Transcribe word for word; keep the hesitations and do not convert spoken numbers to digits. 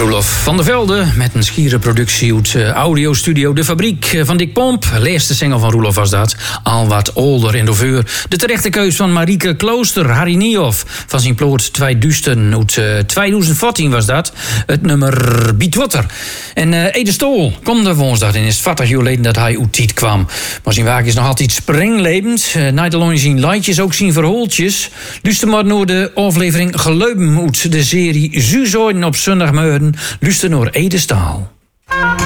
Roelof van der Velde met een schiere productie uit uh, audiostudio De Fabriek van Dick Pomp. De eerste single van Roelof was dat. Al wat older in de veur. De terechte keus van Marieke Klooster, Harry Niehoff. Van zijn ploot tweeduizend uit uh, tweeduizend veertien was dat. Het nummer Bietwatter. En uh, Ede Stol kwam de woensdag en is veertig jaar geleden dat hij uit Tiet kwam. Maar zijn werk is nog altijd springlevend. Uh, niet alleen zijn lightjes, ook zijn verhooltjes. Luister maar naar de aflevering Geleuben uit de serie Zuzoiden op zondagmorgen. Luister naar Ede Staal.